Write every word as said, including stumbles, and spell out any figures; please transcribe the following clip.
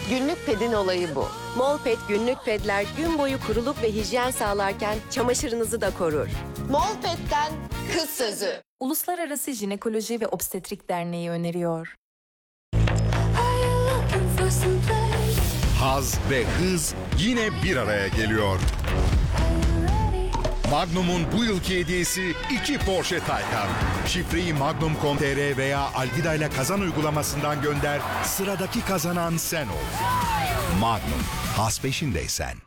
Günlük pedin olayı bu. Molpet günlük pedler gün boyu kuruluk ve hijyen sağlarken çamaşırınızı da korur. Molpet'ten kız sözü. Uluslararası Jinekoloji ve Obstetrik Derneği öneriyor. Haz ve hız yine bir araya geliyor. Magnum'un bu yılki hediyesi iki Porsche Taycan. Şifreyi magnum nokta com nokta tr veya Algida ile kazan uygulamasından gönder. Sıradaki kazanan sen ol. Magnum, haz peşindeysen.